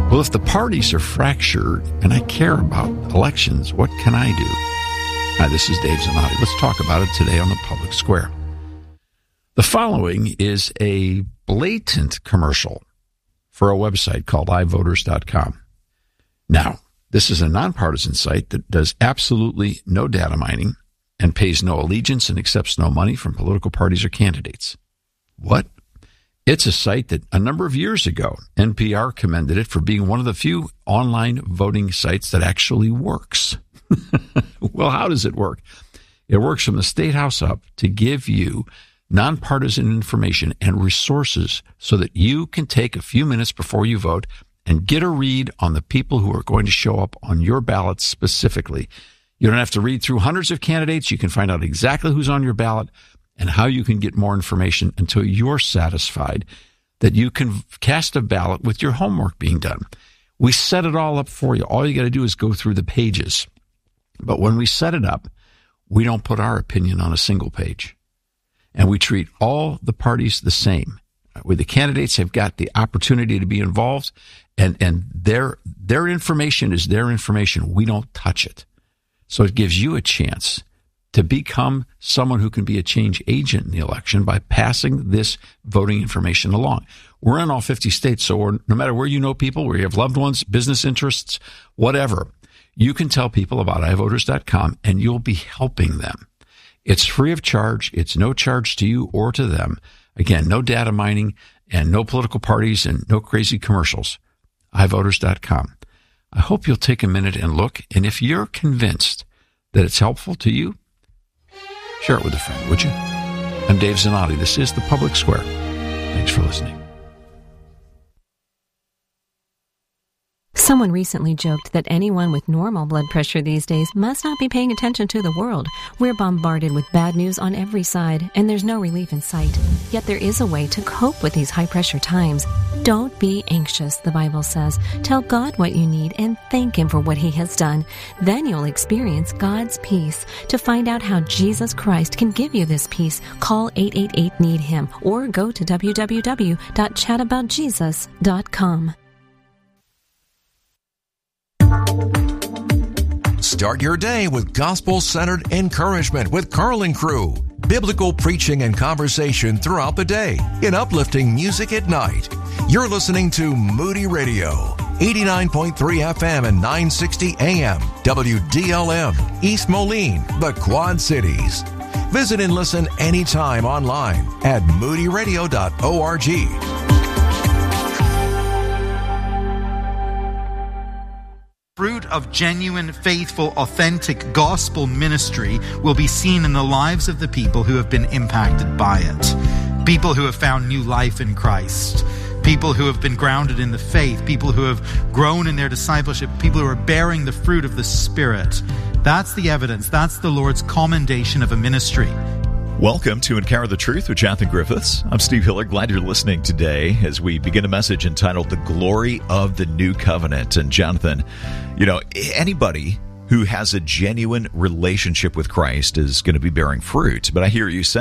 Well, if the parties are fractured and I care about elections, what can I do? Hi, this is Dave Zanotti. Let's talk about it today on the Public Square. The following is a blatant commercial for a website called iVoters.com. Now, this is a nonpartisan site that does absolutely no data mining and pays no allegiance and accepts no money from political parties or candidates. What? It's a site that a number of years ago, NPR commended it for being one of the few online voting sites that actually works. Well, how does it work? It works from the State House up to give you nonpartisan information and resources so that you can take a few minutes before you vote and get a read on the people who are going to show up on your ballot specifically. You don't have to read through hundreds of candidates. You can find out exactly who's on your ballot and how you can get more information until you're satisfied that you can cast a ballot with your homework being done. We set it all up for you. All you got to do is go through the pages. But when we set it up, we don't put our opinion on a single page. And we treat all the parties the same, where the candidates have got the opportunity to be involved, and their information is their information. We don't touch it. So it gives you a chance to become someone who can be a change agent in the election by passing this voting information along. We're in all 50 states, so no matter where you know people, where you have loved ones, business interests, whatever, you can tell people about iVoters.com and you'll be helping them. It's free of charge. It's no charge to you or to them. Again, no data mining and no political parties and no crazy commercials. iVoters.com. I hope you'll take a minute and look, and if you're convinced that it's helpful to you, share it with a friend, would you? I'm Dave Zanotti. This is The Public Square. Thanks for listening. Someone recently joked that anyone with normal blood pressure these days must not be paying attention to the world. We're bombarded with bad news on every side, and there's no relief in sight. Yet there is a way to cope with these high-pressure times. Don't be anxious, the Bible says. Tell God what you need and thank Him for what He has done. Then you'll experience God's peace. To find out how Jesus Christ can give you this peace, call 888-NEED-HIM or go to www.chataboutjesus.com. Start your day with gospel-centered encouragement with Carl and Crew. Biblical preaching and conversation throughout the day in uplifting music at night. You're listening to Moody Radio, 89.3 FM and 960 AM, WDLM, East Moline, the Quad Cities. Visit and listen anytime online at moodyradio.org. Fruit of genuine, faithful, authentic gospel ministry will be seen in the lives of the people who have been impacted by it. People who have found new life in Christ. People who have been grounded in the faith. People who have grown in their discipleship. People who are bearing the fruit of the Spirit. That's the evidence. That's the Lord's commendation of a ministry. Welcome to Encounter the Truth with Jonathan Griffiths. I'm Steve Hiller. Glad you're listening today as we begin a message entitled The Glory of the New Covenant. And Jonathan, anybody who has a genuine relationship with Christ is going to be bearing fruit. But I hear you say